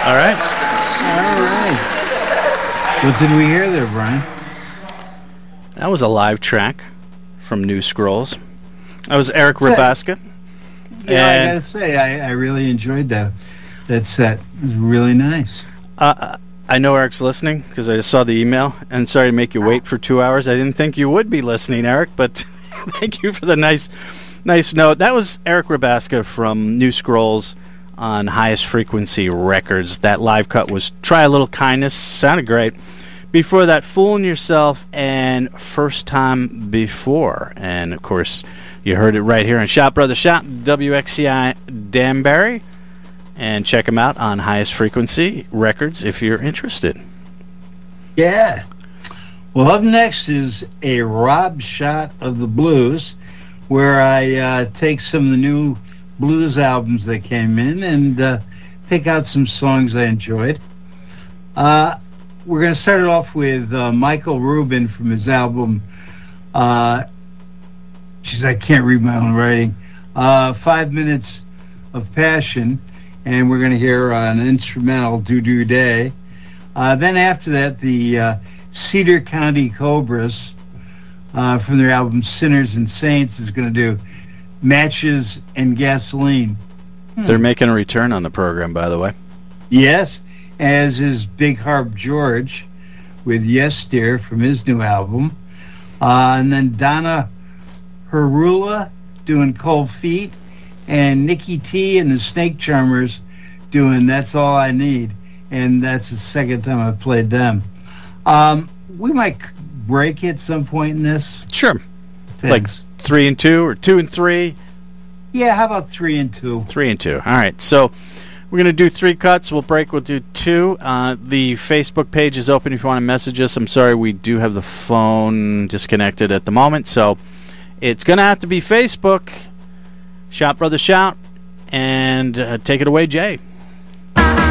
All right. All right. What did we hear there, Brian? That was a live track from New Scrolls. That was Eric Rabaska. Yeah, I gotta say, I really enjoyed that set. It was really nice. I know Eric's listening because I just saw the email, and sorry to make you wait for 2 hours. I didn't think you would be listening, Eric, but thank you for the nice note. That was Eric Rabaska from New Scrolls on Highest Frequency Records. That live cut was Try a Little Kindness. Sounded great. Before that, Fooling Yourself and First Time Before. And, of course, you heard it right here on Shop Brother Shop, WXCI Danbury. And check them out on Highest Frequency Records if you're interested. Yeah. Well, up next is a Rob Shot of the Blues, where I take some of the new blues albums that came in and pick out some songs I enjoyed. We're going to start it off with Michael Rubin from his album, I can't read my own writing, 5 Minutes of Passion. And we're going to hear an instrumental, Do Do Day. Then after that, the Cedar County Cobras from their album Sinners and Saints is going to do Matches and Gasoline. They're making a return on the program, by the way. Yes, as is Big Harp George with Yes Dear from his new album. And then Donna Herula doing Cold Feet. And Nikki T and the Snake Charmers doing That's All I Need. And that's the second time I've played them. We might break at some point in this. Sure. Depends. Like 3 and 2 or 2 and 3? Yeah, how about 3 and 2? 3 and 2. All right. So we're going to do 3 cuts. We'll break. We'll do 2. The Facebook page is open if you want to message us. I'm sorry, we do have the phone disconnected at the moment. So it's going to have to be Facebook. Shout, brother, shout, and take it away, Jay.